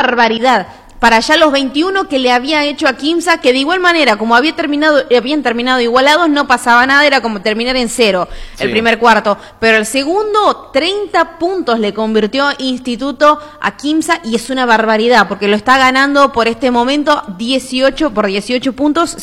barbaridad. Para allá los 21 que le había hecho a Quimsa, que de igual manera, como habían terminado igualados, no pasaba nada, era como terminar en 0 el primer cuarto. Pero el segundo, 30 puntos le convirtió Instituto a Quimsa, y es una barbaridad, porque lo está ganando por este momento 18 puntos,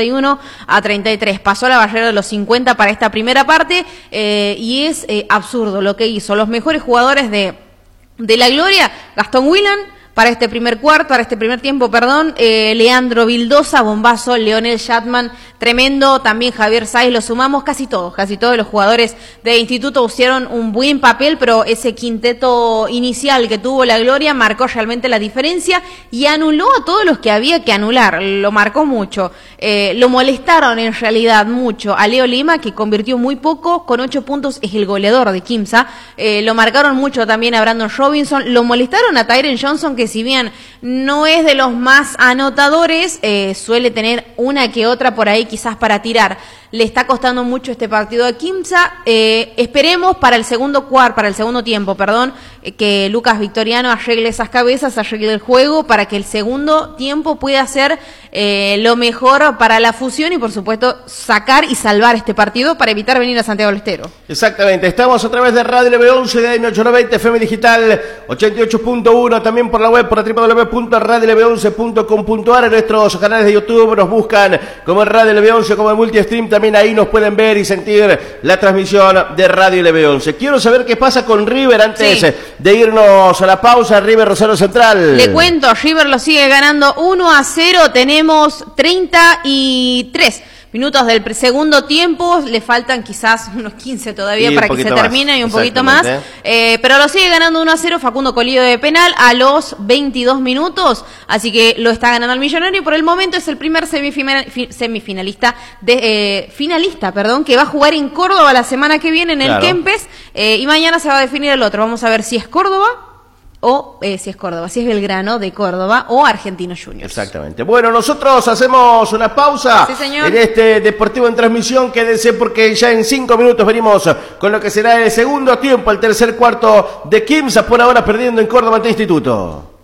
51-33. Pasó la barrera de los 50 para esta primera parte, y es absurdo lo que hizo. Los mejores jugadores de la Gloria, Gastón Whelan, para este primer tiempo, Leandro Vildosa, bombazo, Leonel Shatman, tremendo, también Javier Sáez, lo sumamos, casi todos los jugadores de Instituto hicieron un buen papel, pero ese quinteto inicial que tuvo la Gloria marcó realmente la diferencia y anuló a todos los que había que anular, lo marcó mucho, lo molestaron en realidad mucho a Leo Lima, que convirtió muy poco, con 8 puntos es el goleador de Quimsa, lo marcaron mucho también a Brandon Robinson, lo molestaron a Tyren Johnson, que si bien no es de los más anotadores, suele tener una que otra por ahí quizás para tirar. Le está costando mucho este partido a Quimsa. Esperemos para el segundo tiempo, que Lucas Victoriano arregle esas cabezas, arregle el juego, para que el segundo tiempo pueda ser lo mejor para la fusión y por supuesto sacar y salvar este partido para evitar venir a Santiago del Estero. Exactamente, estamos a través de Radio LB11 de AM890, FM Digital 88.1, también por la web, por www.radiolb11.com.ar, en nuestros canales de YouTube nos buscan como Radio LB11, como el multistream, también ahí nos pueden ver y sentir la transmisión de Radio LB11. Quiero saber qué pasa con River antes de irnos a la pausa. River Rosario Central. Le cuento, River lo sigue ganando 1-0, tenemos 33 minutos del segundo tiempo, le faltan quizás unos 15 todavía para que se termine y un poquito más, pero lo sigue ganando 1-0 Facundo Colillo de penal a los 22 minutos, así que lo está ganando el Millonario y por el momento es el primer finalista que va a jugar en Córdoba la semana que viene en el Kempes, y mañana se va a definir el otro, vamos a ver si es Córdoba o si es Belgrano de Córdoba o Argentinos Juniors. Exactamente. Bueno, nosotros hacemos una pausa en este Deportivo en Transmisión. Quédense porque ya en 5 minutos venimos con lo que será el segundo tiempo, el tercer cuarto de Quimsa, por ahora perdiendo en Córdoba ante Instituto.